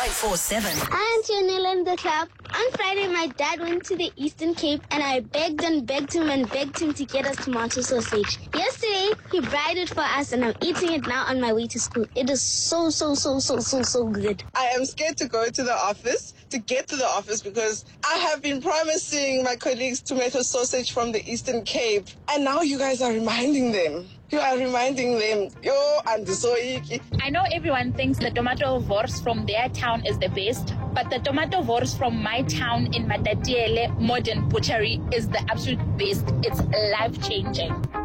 947. I'm Janelle in the club. On Friday, my dad went to the Eastern Cape and I begged him to get us tomato sausage. Yesterday, he fried it for us and I'm eating it now on my way to school. It is so good. I am scared to go to the office, to get to the office, because I have been promising my colleagues tomato sausage from the Eastern Cape. And now you guys are reminding them. You are reminding them. Yo, and so icky. I know everyone thinks the tomato wors from their town is the best, but the tomato wors from my town in Matatiele Modern Butchery is the absolute best. It's life-changing.